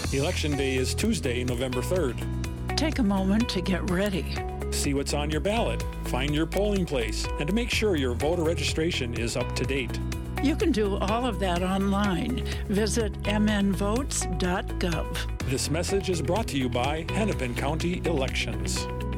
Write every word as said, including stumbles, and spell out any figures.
Election Day is Tuesday, November third. Take a moment to get ready. See what's on your ballot, find your polling place, and to make sure your voter registration is up to date. You can do all of that online. Visit m n votes dot gov. This message is brought to you by Hennepin County Elections.